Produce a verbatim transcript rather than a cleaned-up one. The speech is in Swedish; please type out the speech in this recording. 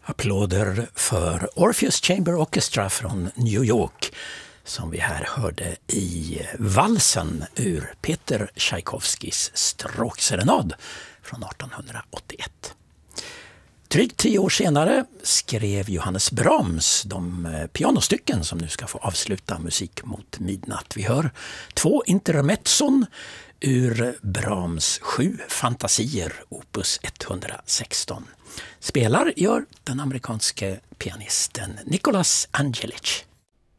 Applåder för Orpheus Chamber Orchestra från New York som vi här hörde i valsen ur Peter Tchaikovskys stråkserenad från arton åttioett. Drygt tio år senare skrev Johannes Brahms de pianostycken som nu ska få avsluta Musik mot midnatt. Vi hör två intermezzon ur Brahms sju fantasier, opus etthundrasexton. Spelar gör den amerikanske pianisten Nicholas Angelic.